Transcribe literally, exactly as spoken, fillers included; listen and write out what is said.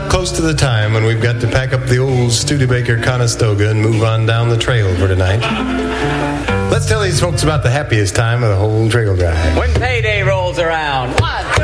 close to the time when we've got to pack up the old Studebaker Conestoga and move on down the trail for tonight. Let's tell these folks about the happiest time of the whole trail drive. When payday rolls around. One,